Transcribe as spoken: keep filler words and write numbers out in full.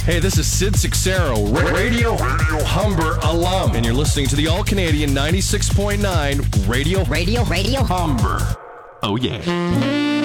Hey, this is Sid Sixero, ra- Radio, Radio Humber alum, and you're listening to the All-Canadian ninety-six point nine Radio, Radio, Radio Humber. Oh, yeah.